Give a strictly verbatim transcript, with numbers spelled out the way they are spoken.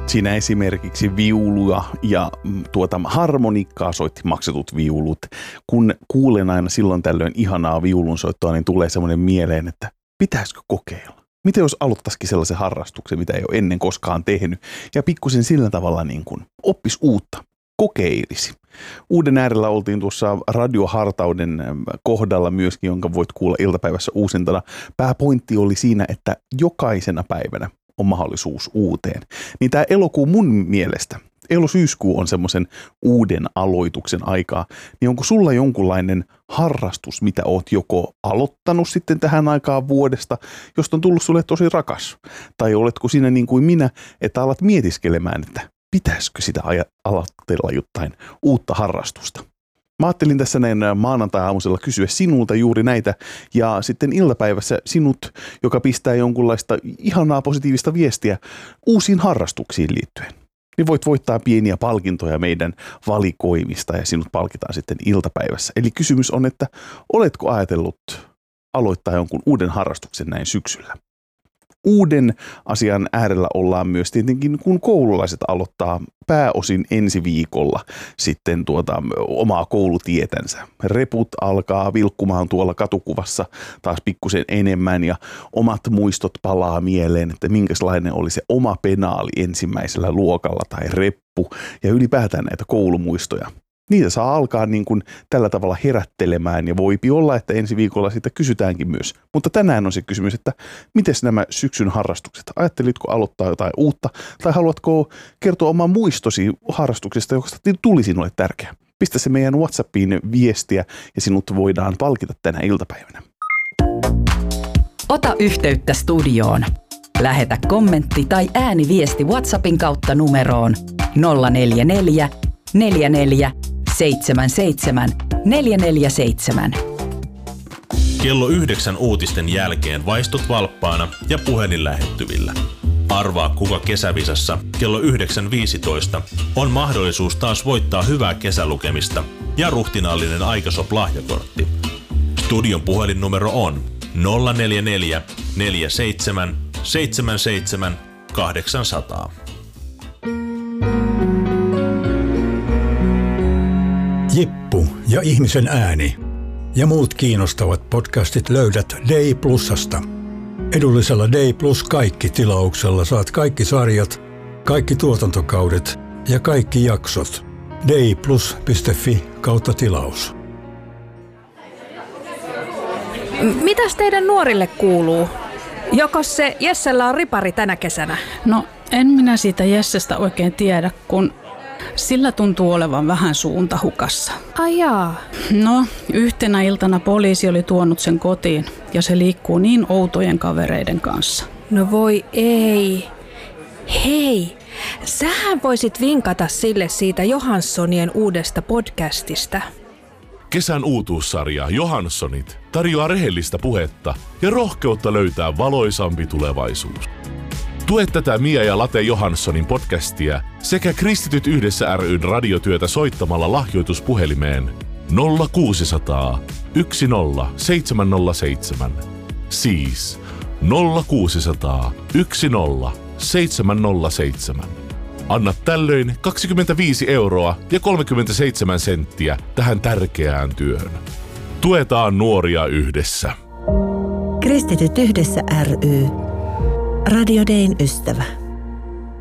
Siinä esimerkiksi viuluja ja tuota harmonikkaa soitti maksetut viulut. Kun kuulen aina silloin tällöin ihanaa viulunsoittoa, niin tulee semmoinen mieleen, että pitäisikö kokeilla? Miten jos aloittaisikin sellaisen harrastuksen, mitä ei ole ennen koskaan tehnyt, ja pikkusen sillä tavalla niin kuin oppisi uutta, kokeilisi. Uuden äärellä oltiin tuossa radiohartauden kohdalla myöskin, jonka voit kuulla iltapäivässä uusintana. Pääpointti oli siinä, että jokaisena päivänä on mahdollisuus uuteen. Niin tämä elokuu mun mielestä, elo-syyskuu on semmoisen uuden aloituksen aikaa, niin onko sulla jonkunlainen harrastus, mitä oot joko aloittanut sitten tähän aikaan vuodesta, josta on tullut sulle tosi rakas? Tai oletko siinä niin kuin minä, että alat mietiskelemään, että pitäisikö sitä aloitella jotain uutta harrastusta? Mä ajattelin tässä näin maanantai-aamusella kysyä sinulta juuri näitä ja sitten iltapäivässä sinut, joka pistää jonkunlaista ihanaa positiivista viestiä uusiin harrastuksiin liittyen. Niin voit voittaa pieniä palkintoja meidän valikoimista ja sinut palkitaan sitten iltapäivässä. Eli kysymys on, että oletko ajatellut aloittaa jonkun uuden harrastuksen näin syksyllä? Uuden asian äärellä ollaan myös tietenkin, kun koululaiset aloittaa pääosin ensi viikolla sitten tuota omaa koulutietänsä. Reput alkaa vilkkumaan tuolla katukuvassa taas pikkusen enemmän ja omat muistot palaa mieleen, että minkälainen oli se oma penaali ensimmäisellä luokalla tai reppu ja ylipäätään näitä koulumuistoja. Niitä saa alkaa niin kuin tällä tavalla herättelemään ja voipi olla, että ensi viikolla siitä kysytäänkin myös. Mutta tänään on se kysymys, että miten nämä syksyn harrastukset? Ajattelitko aloittaa jotain uutta tai haluatko kertoa oman muistosi harrastuksesta, joka tuli sinulle tärkeä? Pistä se meidän WhatsAppiin viestiä ja sinut voidaan palkita tänä iltapäivänä. Ota yhteyttä studioon. Lähetä kommentti tai ääniviesti WhatsAppin kautta numeroon nolla neljä neljä neljä neljä seitsemän seitsemän neljä neljä seitsemän. Kello yhdeksän uutisten jälkeen vaistut valppaana ja puhelin lähettyvillä. Arvaa, kuka kesävisassa kello yhdeksän viisitoista on mahdollisuus taas voittaa hyvää kesälukemista ja ruhtinaallinen Aikasop-lahjakortti. Studion puhelinnumero on nolla neljä neljä neljä seitsemän seitsemän seitsemän kahdeksan nolla nolla. Jippu ja ihmisen ääni ja muut kiinnostavat podcastit löydät Day Plusasta. Edullisella Day Plus kaikki -tilauksella saat kaikki sarjat, kaikki tuotantokaudet ja kaikki jaksot. dayplus piste fi kautta tilaus. Mitäs teidän nuorille kuuluu? Joko se Jessellä on ripari tänä kesänä? No, en minä siitä Jessestä oikein tiedä, kun sillä tuntuu olevan vähän suunta hukassa. Ai jaa. No, yhtenä iltana poliisi oli tuonut sen kotiin ja se liikkuu niin outojen kavereiden kanssa. No voi ei. Hei, sähän voisit vinkata sille siitä Johanssonien uudesta podcastista. Kesän uutuussarja Johanssonit tarjoaa rehellistä puhetta ja rohkeutta löytää valoisampi tulevaisuus. Tue tätä Mia ja Late Johanssonin podcastia sekä Kristityt yhdessä ry:n radiotyötä soittamalla lahjoituspuhelimeen nolla kuusi nolla nolla yksi nolla seitsemän nolla seitsemän. Siis nolla kuusi nolla nolla yksi nolla seitsemän nolla seitsemän. Anna tällöin kaksikymmentäviisi euroa ja kolmekymmentäseitsemän senttiä tähän tärkeään työhön. Tuetaan nuoria yhdessä. Kristityt yhdessä ry. Radio Dayn ystävä.